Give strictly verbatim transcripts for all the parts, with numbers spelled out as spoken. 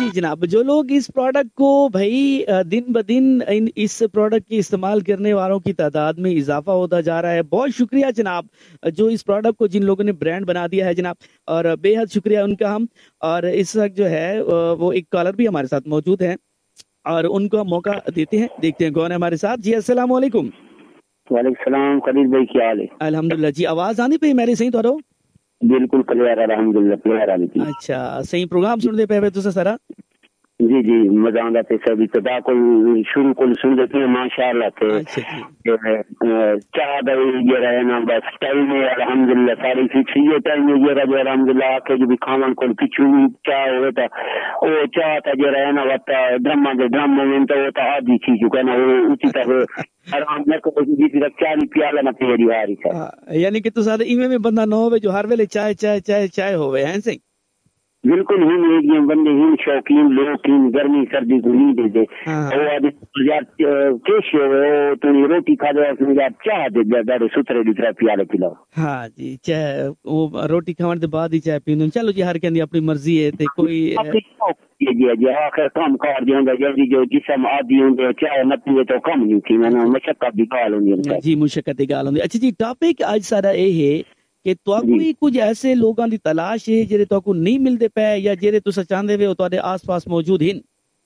जी जनाब, जो लोग इस प्रोडक्ट को भाई अ, दिन ब दिन इन इस प्रोडक्ट के इस्तेमाल करने वालों की तादाद में इजाफा होता जा रहा है। बहुत शुक्रिया जनाब, जो इस प्रोडक्ट को जिन लोगों ने ब्रांड बना दिया है जनाब, और बेहद शुक्रिया उनका हम। और इस वक्त जो है अ, वो एक कॉलर भी हमारे साथ मौजूद है और उनको हम मौका देते हैं, देखते हैं कौन है हमारे साथ। जी अस्सलाम वालेकुम। वालेकुम सलाम खलील भाई, क्या हाल है? अल्हम्दुलिल्लाह जी। आवाज आनी पई मेरी सही थोड़ो? बिल्कुल क्लियर अल्हम्दुलिल्लाह क्लियर आ रही थी। अच्छा, सही प्रोग्राम सुनते पे तुसा सारा? जी जी मजा आंदा पे सभी तदा को शुरू को सुन देते हैं माशाअल्लाह थे। अच्छा जी। चाह दे ये रहे ना बस टाइम है अल्हम्दुलिल्लाह सारी फिक्स ये टाइम है ये रहे अल्हम्दुलिल्लाह के जो भी खावन को पिछू चाह हो था ओ चाह था जे रहे ना वता ड्रामा के ड्रामा में तो होता आदि चीज जो ना वो उसी तरह आराम में को जी की चाली प्याला ना पेरी आ रही है। यानी कि तुसा इमे में बंदा न होवे जो हर वेले चाय चाय चाय चाय होवे हैं सही? बिल्कुल ही नहीं बंदे ही शौकीन लोग की गर्मी सर्दी को नहीं देते। वो आज यार केश वो तो रोटी खा दे उसमें यार चाह दे दारे सुथरे दूसरा प्याले पिलाओ। हाँ जी, चाय वो रोटी खाने के बाद ही चाय पीने। चलो जी, हर कहने अपनी मर्जी है ते कोई जी जी जी आखिर काम कार जो होंगे जल्दी जो जिसम आदि होंगे चाय न पिए तो कम नहीं थी मैंने मशक्कत भी गाल होंगी जी, मुशक्कत की गाल होंगी। अच्छा जी, टॉपिक आज सारा ये है कि तुहाकू ही कुछ ऐसे लोगों की तलाश है जेरे तुहाकू नहीं मिलते पे या जेरे तुसा चाहते वे तुहाडे आस-पास मौजूद हैं?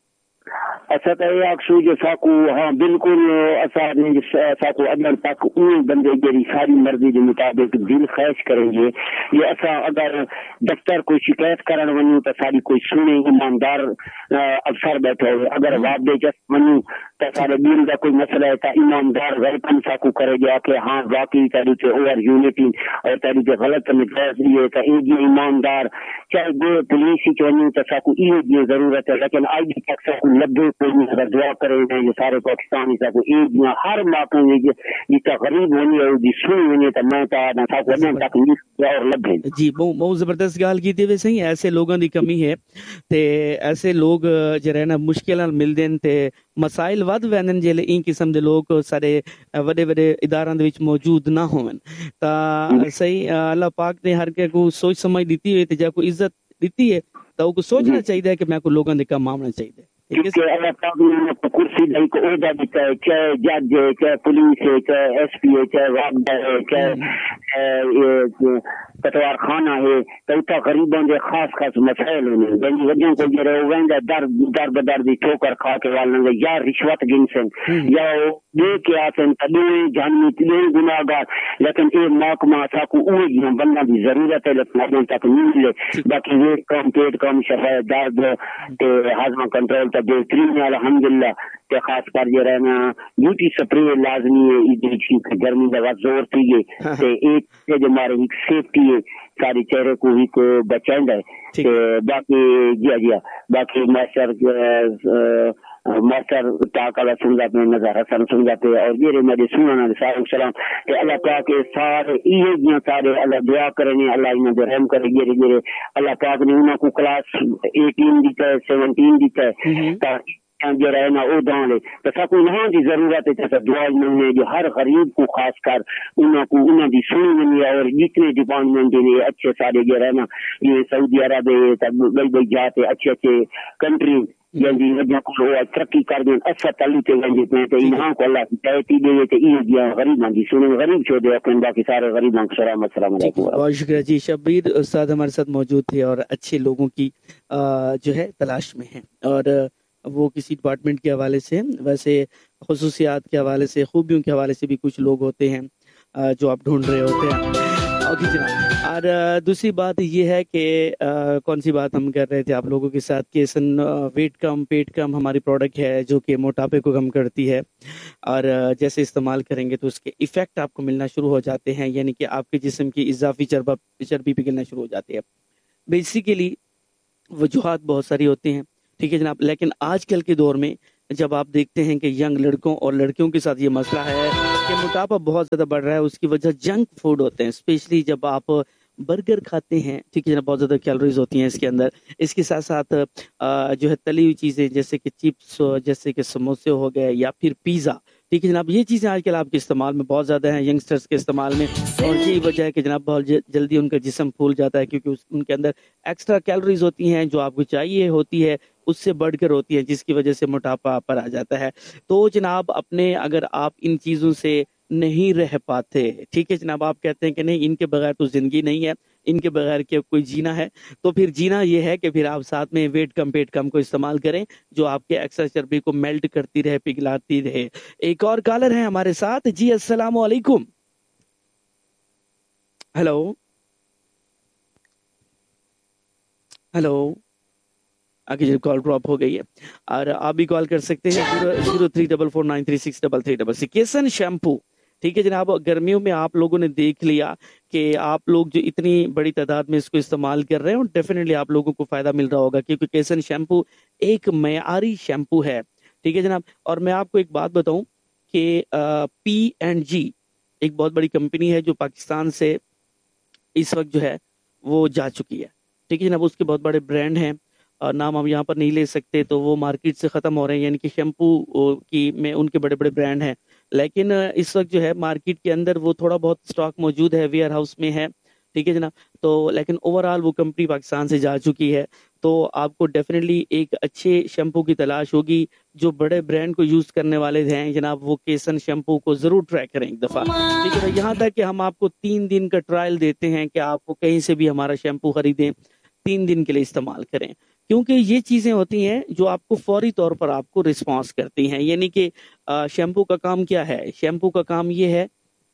असा तो अक्सू जो साकू हाँ बिल्कुल असा ने साकू अगर तक उन बंदे जेरी सारी मर्जी के मुताबिक दिल ख्वाहिश करेंगे। ये असा अगर दफ्तर कोई शिकायत करन वनू तो सारी कोई सुने ईमानदार अफसर बैठे हो। अगर वादे जस वनू तो सारे बिल का कोई मसला है तो ईमानदार वेलकम साकू करेगा कि हाँ वाकई तारी के ओवर यूनिटी और तारी के गलत मिजाज लिए तो एक ईमानदार चाहे वो पुलिस ही वनू तो साकू ये जरूरत है। लेकिन आज तक साकू लब्बे अगर दुआ करेंगे ये सारे पाकिस्तानी साकू एक हर मौके में जितना गरीब होनी है जी सुन होनी तो मैं तो साकू अने तक और लब्बे। जी बहुत बहुत जबरदस्त गाल की थी। वैसे ही ऐसे लोगों की कमी है ते ऐसे लोग जो रहना मुश्किल मिलते हैं ते मसाइल वध वैन जेले इन किस्म के लोग सारे वडे वडे इदारां दे विच मौजूद ना होवन ता सही अल्लाह पाक ने हर के को सोच समझ दी है ते जा को इज्जत दी है तो को सोचना चाहिए कि मैं को लोगों के काम आना चाहिए। क्योंकि अल्लाह पाक ने कुर्सी दी को ओहदा दिता है, चाहे जज है चाहे पुलिस है चाहे एस पी है चाहे वादा है चाहे पटवार खाना है तो उतना गरीबों के खास खास मसाइल होने जन वजह को जो वेंदा दर दर बदर दी ठोकर खा के वाले या रिश्वत गिनसन या दे के आसन तबे जाननी तबे गुनाहगार। लेकिन ये महकमा साकू उहे जी बनना की जरूरत है लेकिन अजन तक नहीं मिले। बाकी वेट कम पेट कम शफा दर्द ते हाजमा कंट्रोल बेहतरीन अल्हम्दुलिल्लाह के खास कर जो रहना ब्यूटी स्प्रे लाजमी है इधर गर्मी का जोर थी है ते एक जो हमारे एक सेफ्टी है सारी चेहरे को ही को बचाएंगे ते बाकी जी जी बाकी मास्टर मास्टर ताकला सुन जाते नजर हसन सुन जाते और ये मेरे सुनना सारे सलाम ते अल्लाह पाक के सारे ये जी सारे अल्लाह दुआ करेंगे अल्लाह इन्हें रहम करे ये ये अल्लाह पाक ने उन्हें को क्लास अठारह दी है सत्रह दी है ताकि जो रहे ना वो दान तो सब उन्हों की जरूरत है तो दुआ मिलने जो हर गरीब को खास कर उनको उन्होंने सुनी मिली और जितने डिपार्टमेंट ने अच्छे सारे जो रहना ये सऊदी अरब है बड़ी बड़ी जाते अच्छे अच्छे कंट्री जल्दी वजह को तरक्की कर दें अच्छा तली ते वंजे पे ते इन्हां को अल्लाह हिदायत दे ते ये दिया गरीबां दी सुने गरीब छो दे अपन बाकी सारे गरीबां को सलाम अस्सलाम वालेकुम। बहुत शुक्रिया जी। शब्बीर उस्ताद हमारे साथ मौजूद थे और अच्छे लोगों की जो है तलाश में हैं और वो किसी डिपार्टमेंट के हवाले से वैसे खुसूसियात के हवाले से खूबियों के हवाले से भी कुछ लोग होते हैं जो आप ढूंढ रहे होते हैं। और दूसरी बात ये है कि कौन सी बात हम कर रहे थे आप लोगों के साथ कि सन वेट कम पेट कम हमारी प्रोडक्ट है जो कि मोटापे को कम करती है और जैसे इस्तेमाल करेंगे तो उसके इफेक्ट आपको मिलना शुरू हो जाते हैं यानी कि आपके जिस्म की इजाफी चर्बा चर्बी पिघलना शुरू हो जाती है। बेसिकली वजूहात बहुत सारी होती हैं, ठीक है जनाब, लेकिन आजकल के दौर में जब आप देखते हैं कि यंग लड़कों और लड़कियों के साथ ये मसला है कि मोटापा बहुत ज़्यादा बढ़ रहा है, उसकी वजह जंक फूड होते हैं। स्पेशली जब आप बर्गर खाते हैं, ठीक है, बहुत ज़्यादा कैलोरीज होती हैं इसके अंदर। इसके साथ साथ जो है तली हुई चीज़ें जैसे कि चिप्स, जैसे कि समोसे हो गए या फिर पिज़्ज़ा ٹھیک ہے جناب, یہ چیزیں آج کل آپ کے استعمال میں بہت زیادہ ہیں, ینگسٹرز کے استعمال میں, اور یہی وجہ ہے کہ جناب بہت جلدی ان کا جسم پھول جاتا ہے, کیونکہ ان کے اندر ایکسٹرا کیلوریز ہوتی ہیں جو آپ کو چاہیے ہوتی ہے, اس سے بڑھ کر ہوتی ہیں, جس کی وجہ سے موٹاپا پر آ جاتا ہے. تو جناب اپنے اگر آپ ان چیزوں سے نہیں رہ پاتے, ٹھیک ہے جناب, آپ کہتے ہیں کہ نہیں ان کے بغیر تو زندگی نہیں ہے, ان کے بغیر کیا کوئی جینا ہے, تو پھر جینا یہ ہے کہ پھر آپ ساتھ میں ویٹ کم پیٹ کم کو استعمال کریں, جو آپ کے ایکسٹرا چربی کو میلٹ کرتی رہے, پگھلاتی رہے. ایک اور کالر ہے ہمارے ساتھ. جی السلام علیکم. ہیلو ہیلو آگے جو کال ڈراپ ہو گئی ہے, اور آپ بھی کال کر سکتے ہیں zero three double four nine three six double three double six. کیسن shampoo, ٹھیک ہے جناب, گرمیوں میں آپ لوگوں نے دیکھ لیا کہ آپ لوگ جو اتنی بڑی تعداد میں اس کو استعمال کر رہے ہیں, ڈیفینیٹلی آپ لوگوں کو فائدہ مل رہا ہوگا, کیونکہ کیسن شیمپو ایک معیاری شیمپو ہے, ٹھیک ہے جناب. اور میں آپ کو ایک بات بتاؤں کہ پی اینڈ جی ایک بہت بڑی کمپنی ہے جو پاکستان سے اس وقت جو ہے وہ جا چکی ہے, ٹھیک ہے جناب. اس کے بہت بڑے برانڈ ہیں, اور نام ہم یہاں پر نہیں لے سکتے, تو وہ مارکیٹ سے ختم ہو رہے ہیں, یعنی کہ شیمپو کی میں ان کے بڑے بڑے برانڈ ہیں, لیکن اس وقت جو ہے مارکیٹ کے اندر وہ تھوڑا بہت سٹاک موجود ہے, ویئر ہاؤس میں ہے, ٹھیک ہے جناب. تو لیکن اوور آل وہ کمپنی پاکستان سے جا چکی ہے, تو آپ کو ڈیفینیٹلی ایک اچھے شیمپو کی تلاش ہوگی. جو بڑے برانڈ کو یوز کرنے والے ہیں جناب, وہ کیسن شیمپو کو ضرور ٹرائی کریں ایک دفعہ, ٹھیک ہے. یہاں تک کہ ہم آپ کو تین دن کا ٹرائل دیتے ہیں کہ آپ کو کہیں سے بھی ہمارا شیمپو خریدیں, تین دن کے لیے استعمال کریں, کیونکہ یہ چیزیں ہوتی ہیں جو آپ کو فوری طور پر آپ کو رسپانس کرتی ہیں. یعنی کہ شیمپو کا کام کیا ہے, شیمپو کا کام یہ ہے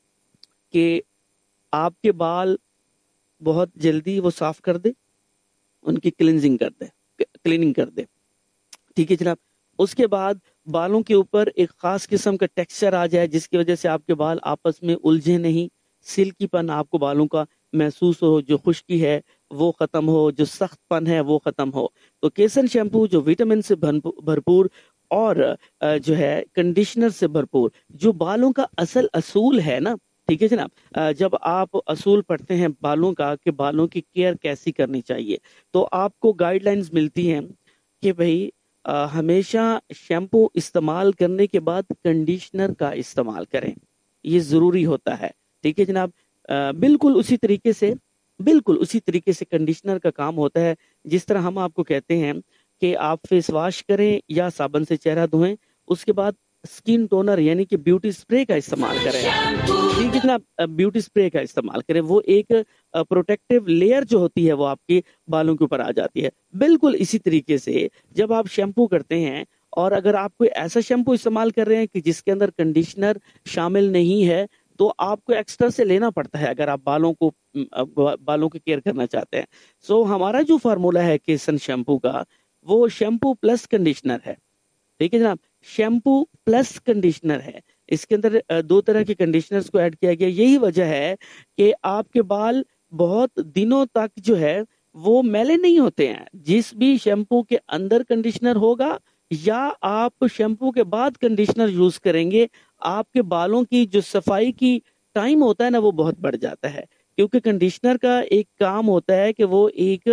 کہ آپ کے بال بہت جلدی وہ صاف کر دے, ان کی کلینزنگ کر دے, کلیننگ کر دے, ٹھیک ہے جناب. اس کے بعد بالوں کے اوپر ایک خاص قسم کا ٹیکسچر آ جائے, جس کی وجہ سے آپ کے بال آپس میں الجھے نہیں, سلکی پن آپ کو بالوں کا محسوس ہو, جو خشکی ہے وہ ختم ہو, جو سخت پن ہے وہ ختم ہو. تو کیسن شیمپو جو وٹامن سے بھرپور اور جو ہے کنڈیشنر سے بھرپور, جو بالوں کا اصل اصول ہے نا, ٹھیک ہے جناب. جب آپ اصول پڑھتے ہیں بالوں کا کہ بالوں کی کیئر کیسی کرنی چاہیے, تو آپ کو گائیڈ لائنز ملتی ہیں کہ بھئی ہمیشہ شیمپو استعمال کرنے کے بعد کنڈیشنر کا استعمال کریں, یہ ضروری ہوتا ہے, ٹھیک ہے جناب. بالکل اسی طریقے سے بالکل اسی طریقے سے کنڈیشنر کا کام ہوتا ہے, جس طرح ہم آپ کو کہتے ہیں کہ آپ فیس واش کریں یا صابن سے چہرہ دھوئیں, اس کے بعد سکن ٹونر یعنی کہ بیوٹی سپرے کا استعمال کریں, ٹھیک ہے جناب. بیوٹی سپرے کا استعمال کریں, وہ ایک پروٹیکٹیو لیئر جو ہوتی ہے وہ آپ کے بالوں کے اوپر آ جاتی ہے. بالکل اسی طریقے سے جب آپ شیمپو کرتے ہیں, اور اگر آپ کوئی ایسا شیمپو استعمال کر رہے ہیں کہ جس کے اندر کنڈیشنر شامل نہیں ہے, تو آپ کو ایکسٹرا سے لینا پڑتا ہے اگر آپ بالوں کو بالوں کی کیئر کرنا چاہتے ہیں. سو ہمارا جو فارمولا ہے کیسن شیمپو کا, وہ شیمپو پلس کنڈیشنر ہے, ٹھیک ہے جناب. شیمپو پلس کنڈیشنر ہے, اس کے اندر دو طرح کے کنڈیشنرز کو ایڈ کیا گیا. یہی وجہ ہے کہ آپ کے بال بہت دنوں تک جو ہے وہ میلے نہیں ہوتے ہیں. جس بھی شیمپو کے اندر کنڈیشنر ہوگا یا آپ شیمپو کے بعد کنڈیشنر یوز کریں گے, آپ کے بالوں کی جو صفائی کی ٹائم ہوتا ہے نا, وہ بہت بڑھ جاتا ہے. کیونکہ کنڈیشنر کا ایک کام ہوتا ہے کہ وہ ایک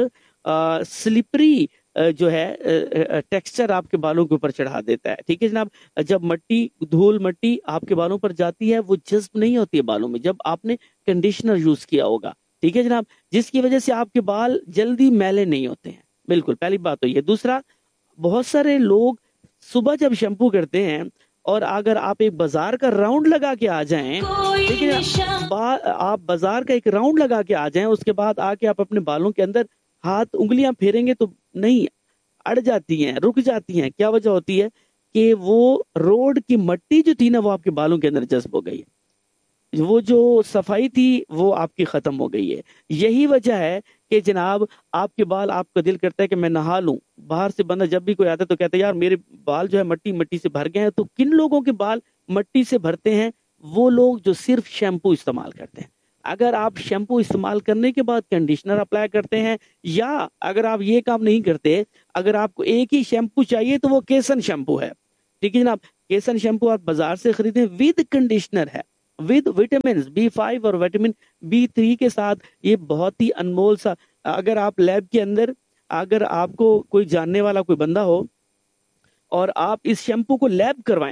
سلپری جو ہے ٹیکسچر آپ کے بالوں کے اوپر چڑھا دیتا ہے, ٹھیک ہے جناب. جب مٹی دھول مٹی آپ کے بالوں پر جاتی ہے, وہ جذب نہیں ہوتی ہے بالوں میں جب آپ نے کنڈیشنر یوز کیا ہوگا, ٹھیک ہے جناب, جس کی وجہ سے آپ کے بال جلدی میلے نہیں ہوتے ہیں. بالکل پہلی بات تو یہ. دوسرا, بہت سارے لوگ صبح جب شیمپو کرتے ہیں, اور اگر آپ ایک بازار کا راؤنڈ لگا کے آ جائیں, ٹھیک ہے, آپ بازار کا ایک راؤنڈ لگا کے آ جائیں, اس کے بعد آ کے آپ اپنے بالوں کے اندر ہاتھ انگلیاں پھیریں گے تو نہیں, اڑ جاتی ہیں, رک جاتی ہیں. کیا وجہ ہوتی ہے کہ وہ روڈ کی مٹی جو تھی نا, وہ آپ کے بالوں کے اندر جذب ہو گئی ہے, وہ جو صفائی تھی وہ آپ کی ختم ہو گئی ہے. یہی وجہ ہے کہ جناب آپ کے بال, آپ کا دل کرتا ہے کہ میں نہا لوں, باہر سے بندہ جب بھی کوئی آتا ہے تو کہتا ہے یار میرے بال جو ہے مٹی مٹی سے بھر گئے ہیں. تو کن لوگوں کے بال مٹی سے بھرتے ہیں؟ وہ لوگ جو صرف شیمپو استعمال کرتے ہیں. اگر آپ شیمپو استعمال کرنے کے بعد کنڈیشنر اپلائی کرتے ہیں, یا اگر آپ یہ کام نہیں کرتے, اگر آپ کو ایک ہی شیمپو چاہیے تو وہ کیسن شیمپو ہے, ٹھیک ہے جناب. کیسن شیمپو آپ بازار سے خریدیں, ود کنڈیشنر ہے, ود وٹامنز بی فائیو اور وٹامن بی تھری کے ساتھ. یہ بہت ہی انمول سا, اگر آپ لیب کے اندر, اگر آپ کو کوئی جاننے والا کوئی بندہ ہو اور آپ اس شیمپو کو لیب کروائیں,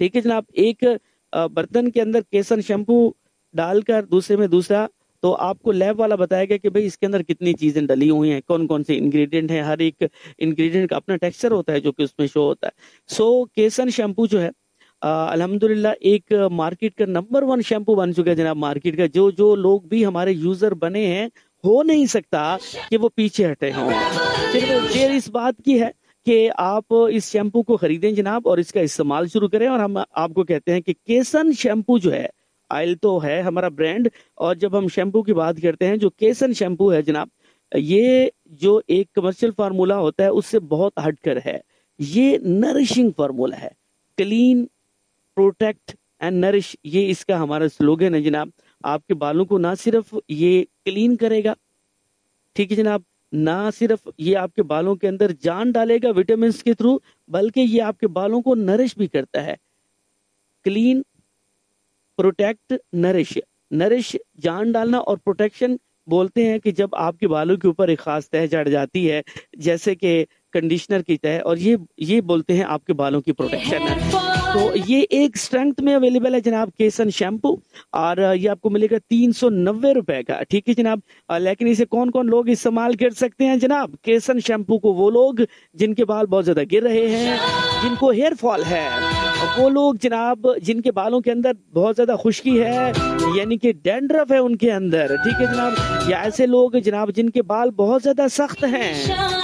ٹھیک ہے جناب. ایک برتن کے اندر کیسن شیمپو ڈال کر دوسرے میں دوسرا, تو آپ کو لیب والا بتائے گا کہ بھئی اس کے اندر کتنی چیزیں ڈلی ہوئی ہیں, کون کون سے انگریڈینٹ ہیں. ہر ایک انگریڈینٹ کا اپنا ٹیکسچر ہوتا ہے جو کہ اس میں شو ہوتا ہے. سو کیسن شیمپو جو ہے الحمدللہ ایک مارکیٹ کا نمبر ون شیمپو بن چکا ہے جناب. مارکیٹ کا جو جو لوگ بھی ہمارے یوزر بنے ہیں, ہو نہیں سکتا کہ وہ پیچھے ہٹے ہوں. صرف دیر اس بات کی ہے کہ آپ اس شیمپو کو خریدیں جناب اور اس کا استعمال شروع کریں. اور ہم آپ کو کہتے ہیں کہ کیسن شیمپو جو ہے, آئل تو ہے ہمارا برانڈ, اور جب ہم شیمپو کی بات کرتے ہیں جو کیسن شیمپو ہے جناب, یہ جو ایک کمرشل فارمولا ہوتا ہے اس سے بہت ہٹ کر ہے. یہ نرشنگ فارمولا ہے, کلین, پروٹیکٹ اینڈ نرش, یہ اس کا ہمارا سلوگن ہے جناب. آپ کے بالوں کو نہ صرف یہ کلین کرے گا, ٹھیک ہے جناب, نہ صرف یہ آپ کے بالوں کے اندر جان ڈالے گا وٹامنس کے تھرو, بلکہ یہ آپ کے بالوں کو نرش بھی کرتا ہے. Clean, protect, Nourish. نرش جان ڈالنا, اور پروٹیکشن بولتے ہیں کہ جب آپ کے بالوں کے اوپر ایک خاص تہ چڑھ جاتی ہے جیسے کہ کنڈیشنر کی تہ, اور یہ یہ بولتے ہیں آپ کے بالوں کی پروٹیکشن ہے. تو یہ ایک اسٹرینتھ میں اویلیبل ہے جناب کیسن شیمپو, اور یہ آپ کو ملے گا تین سو نوے روپے کا, ٹھیک ہے جناب. لیکن اسے کون کون لوگ استعمال کر سکتے ہیں جناب کیسن شیمپو کو؟ وہ لوگ جن کے بال بہت زیادہ گر رہے ہیں, جن کو ہیئر فال ہے, وہ لوگ جناب جن کے بالوں کے اندر بہت زیادہ خشکی ہے, یعنی کہ ڈینڈرف ہے ان کے اندر, ٹھیک ہے جناب, یا ایسے لوگ جناب جن کے بال بہت زیادہ سخت ہیں,